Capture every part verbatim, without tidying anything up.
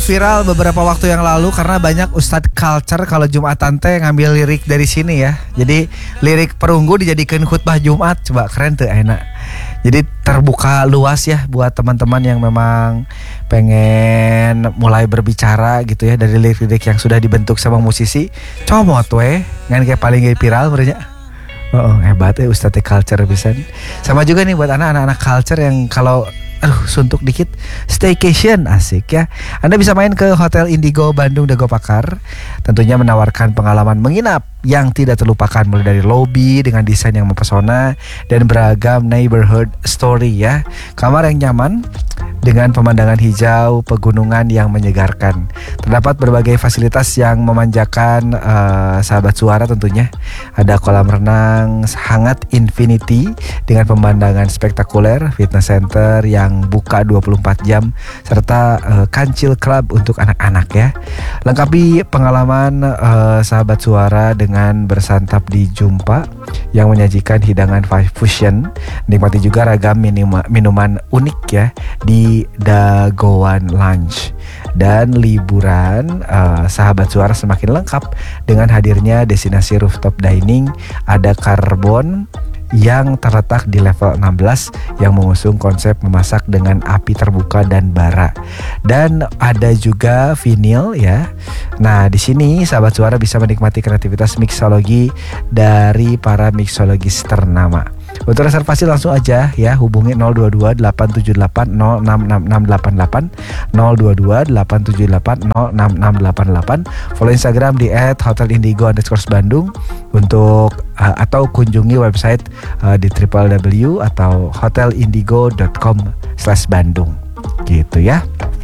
viral beberapa waktu yang lalu karena banyak Ustadz Culture kalau Jumatan teh ngambil lirik dari sini ya. Jadi lirik perunggu dijadikan khutbah Jumat, coba keren tuh enak. Jadi terbuka luas ya buat teman-teman yang memang pengen mulai berbicara gitu ya dari lirik-lirik yang sudah dibentuk sama musisi. Comot weh, ngan kayak paling kayak viral berarti. Oh, hebat ya Ustadz Culture bisa. Sama juga nih buat anak-anak culture yang kalau aduh suntuk dikit staycation asik ya. Anda bisa main ke Hotel Indigo Bandung Dago Pakar. Tentunya menawarkan pengalaman menginap yang tidak terlupakan mulai dari lobi dengan desain yang mempesona dan beragam neighborhood story ya. Kamar yang nyaman dengan pemandangan hijau, pegunungan yang menyegarkan. Terdapat berbagai fasilitas yang memanjakan uh, sahabat suara tentunya. Ada kolam renang hangat infinity dengan pemandangan spektakuler, fitness center yang buka dua puluh empat jam serta uh, kancil club untuk anak-anak ya. Lengkapi pengalaman uh, sahabat suara dengan bersantap di Jumpa yang menyajikan hidangan fusion. Nikmati juga ragam minima, minuman unik ya di Dagoan Lunch. Dan liburan uh, sahabat suara semakin lengkap dengan hadirnya destinasi rooftop dining. Ada Karbon yang terletak di level enam belas yang mengusung konsep memasak dengan api terbuka dan bara. Dan ada juga vinil ya. Nah, di sini sahabat suara bisa menikmati kreativitas mixologi dari para mixologis ternama. Untuk reservasi langsung aja ya hubungi nol dua dua delapan tujuh delapan nol enam enam enam delapan delapan nol dua dua delapan tujuh delapan nol enam enam delapan delapan. Follow Instagram di et hotelindigo underscore bandung untuk uh, atau kunjungi website uh, di w w w atau hotelindigo dot com slash bandung gitu ya.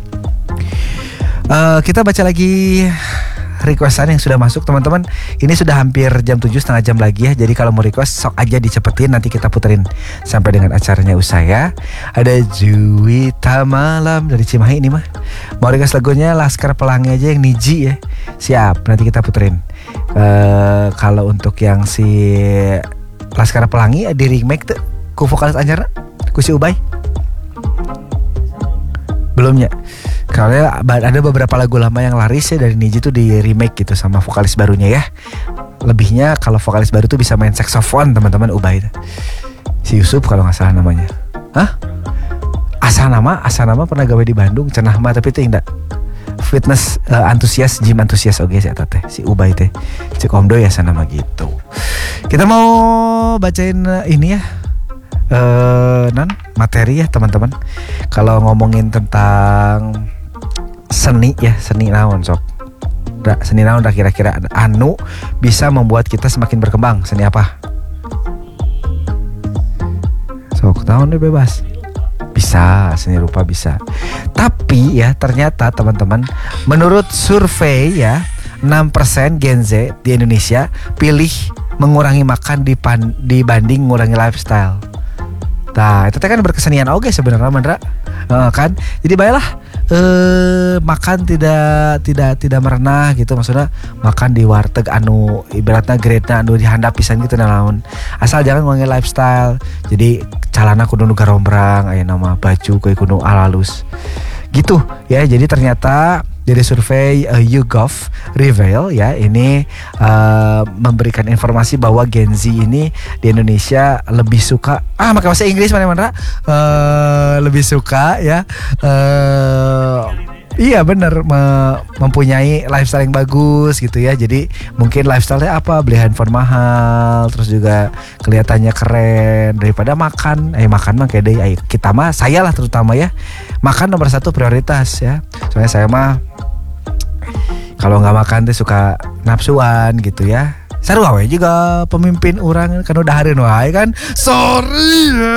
Uh, kita baca lagi requestan yang sudah masuk teman-teman. Ini sudah hampir jam tujuh, setengah jam lagi ya. Jadi kalau mau request sok aja dicepetin, nanti kita puterin sampai dengan acaranya usai ya. Ada Juwita Malam dari Cimahi ini mah. Mau request lagunya Laskar Pelangi aja yang Niji ya. Siap, nanti kita puterin. uh, Kalau untuk yang si Laskar Pelangi di remake tuh ku vokalis anyarna ku si Ubay belumnya. Karena ada beberapa lagu lama yang laris ya dari Niji tuh di remake gitu sama vokalis barunya ya. Lebihnya kalau vokalis baru tuh bisa main saksofon teman-teman Ubay. Si Yusuf kalau nggak salah namanya. Hah? Asa nama, asa nama pernah gawe di Bandung, cenah mah tapi itu enggak. Fitness uh, antusias, gym antusias oke sih eta teh si Ubay teh. Cek Omdo ya sana nama gitu. Kita mau bacain uh, ini ya. Uh, non materi ya teman-teman. Kalau ngomongin tentang seni ya, seni naon sok. Da, seni naon dah kira-kira anu bisa membuat kita semakin berkembang. Seni apa? Sok tahun deh bebas. Bisa, seni rupa bisa. Tapi ya ternyata teman-teman, menurut survei ya, enam persen Gen Z di Indonesia pilih mengurangi makan dipan, dibanding mengurangi lifestyle. Nah, itu kan berkesenian oke sebenarnya Mandra. Uh, kan? Jadi baiklah eh makan tidak tidak tidak merenah gitu, maksudnya makan di warteg anu ibaratnya grade-na anu dihandap pisan gitu naon. Asal jangan ngomongin lifestyle. Jadi calana kudu nu garombrang, aya nama baju kudu kudu alalus. Gitu ya. Jadi ternyata dari survei uh, YouGov Reveal ya ini uh, memberikan informasi bahwa Gen Z ini di Indonesia lebih suka ah pakai bahasa Inggris mana-mana uh, lebih suka ya uh, iya benar me- mempunyai lifestyle yang bagus gitu ya. Jadi mungkin lifestyle-nya apa, beli handphone mahal, terus juga kelihatannya keren daripada makan. Eh makan mah kayak deh kita mah, saya lah terutama ya, makan nomor satu prioritas ya. Soalnya saya mah kalau nggak makan tuh suka nafsuan gitu ya. Sarua we juga pemimpin orang kan udah hari wae kan. Sorry.